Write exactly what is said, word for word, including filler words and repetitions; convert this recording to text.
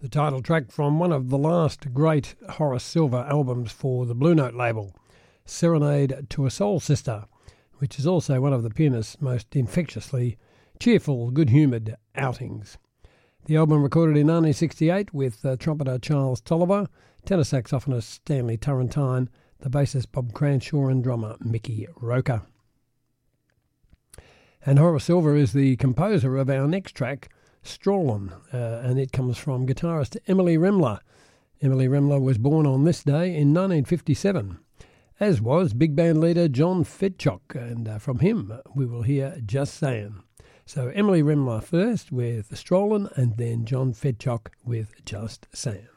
the title track from one of the last great Horace Silver albums for the Blue Note label, Serenade to a Soul Sister, which is also one of the pianist's most infectiously cheerful, good-humoured outings. The album recorded in nineteen sixty-eight with uh, trumpeter Charles Tolliver, tenor saxophonist Stanley Turrentine, the bassist Bob Cranshaw and drummer Mickey Roker. And Horace Silver is the composer of our next track, Strawlin', uh, and it comes from guitarist Emily Remler. Emily Remler was born on this day in nineteen fifty-seven, as was big band leader John Fedchock, and uh, from him we will hear Just Sayin'. So Emily Remler first with Strollin', and then John Fedchock with Just Sayin'.